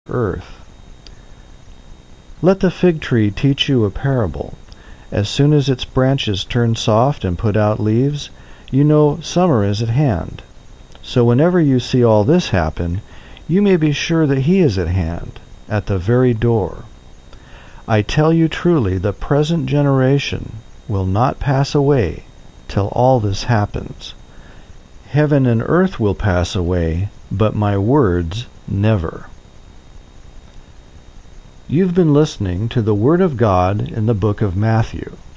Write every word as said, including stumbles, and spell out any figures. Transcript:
earth. Let the fig tree teach you a parable. As soon as its branches turn soft and put out leaves, you know summer is at hand. So whenever you see all this happen, you may be sure that he is at hand, at the very door. I tell you truly, the present generation will not pass away till all this happens. Heaven and earth will pass away, but my words never. You've been listening to the Word of God in the book of Matthew.